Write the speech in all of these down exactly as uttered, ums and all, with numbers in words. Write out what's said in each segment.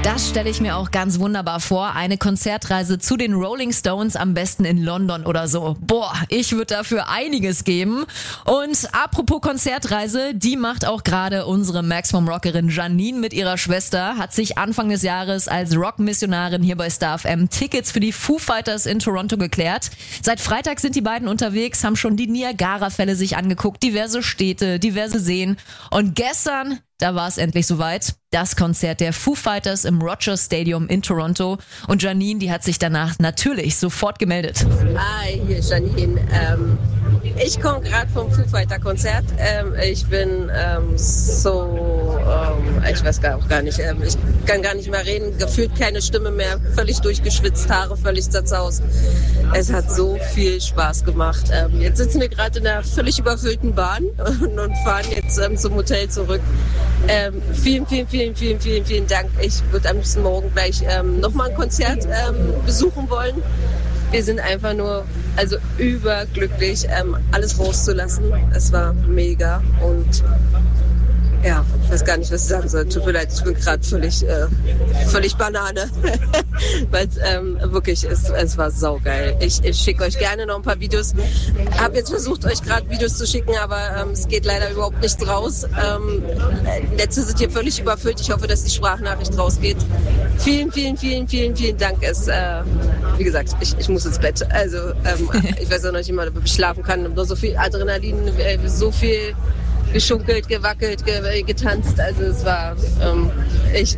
Das stelle ich mir auch ganz wunderbar vor. Eine Konzertreise zu den Rolling Stones, am besten in London oder so. Boah, ich würde dafür einiges geben. Und apropos Konzertreise, die macht auch gerade unsere Maximum-Rockerin Janine mit ihrer Schwester. Hat sich Anfang des Jahres als Rockmissionarin hier bei Star F M Tickets für die Foo Fighters in Toronto geklärt. Seit Freitag sind die beiden unterwegs, haben schon die Niagara-Fälle sich angeguckt, diverse Städte, diverse Seen. Und gestern, da war es endlich soweit. Das Konzert der Foo Fighters im Rogers Stadium in Toronto. Und Janine, die hat sich danach natürlich sofort gemeldet. Hi, hier ist Janine. Ähm, ich komme gerade vom Foo Fighter Konzert. Ähm, ich bin ähm, so, ähm, ich weiß gar, auch gar nicht, ähm, ich kann gar nicht mehr reden, gefühlt keine Stimme mehr, völlig durchgeschwitzt, Haare völlig zerzaust. Es hat so viel Spaß gemacht. Ähm, jetzt sitzen wir gerade in einer völlig überfüllten Bahn und, und fahren jetzt ähm, zum Hotel zurück. Ähm, vielen, vielen, vielen, vielen, vielen, vielen Dank. Ich würde am liebsten morgen gleich ähm, nochmal ein Konzert ähm, besuchen wollen. Wir sind einfach nur, also überglücklich, ähm, alles rauszulassen. Es war mega und ja, ich weiß gar nicht, was ich sagen soll. Tut mir leid, ich bin gerade völlig, äh, völlig Banane. Weil es ähm, wirklich, es, es war saugeil. Ich, ich schicke euch gerne noch ein paar Videos. Habe jetzt versucht, euch gerade Videos zu schicken, aber ähm, es geht leider überhaupt nichts raus. Ähm, Netze sind hier völlig überfüllt. Ich hoffe, dass die Sprachnachricht rausgeht. Vielen, vielen, vielen, vielen, vielen Dank. Es, äh, wie gesagt, ich, ich muss ins Bett. Also ähm, ich weiß auch noch nicht immer, ob ich schlafen kann. Nur so viel Adrenalin, äh, so viel geschunkelt, gewackelt, ge- getanzt. Also es war, ähm, ich...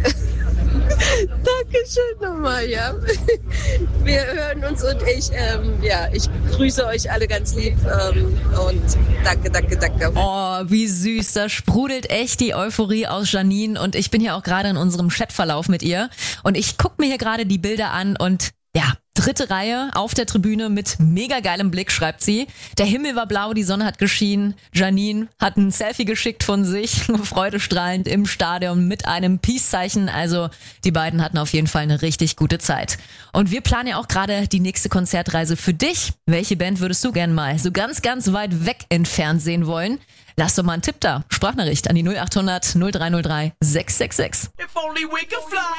Dankeschön nochmal, ja. Wir hören uns und ich, ähm, ja, ich grüße euch alle ganz lieb ähm, und danke, danke, danke. Oh, wie süß. Da sprudelt echt die Euphorie aus Janine und ich bin hier auch gerade in unserem Chatverlauf mit ihr und ich gucke mir hier gerade die Bilder an und ja, dritte Reihe auf der Tribüne mit mega geilem Blick, schreibt sie. Der Himmel war blau, die Sonne hat geschienen. Janine hat ein Selfie geschickt von sich, freudestrahlend im Stadion mit einem Peace-Zeichen. Also die beiden hatten auf jeden Fall eine richtig gute Zeit. Und wir planen ja auch gerade die nächste Konzertreise für dich. Welche Band würdest du gern mal so ganz, ganz weit weg entfernt sehen wollen? Lass doch mal einen Tipp da. Sprachnachricht an die null acht hundert null drei null drei sechs sechs sechs.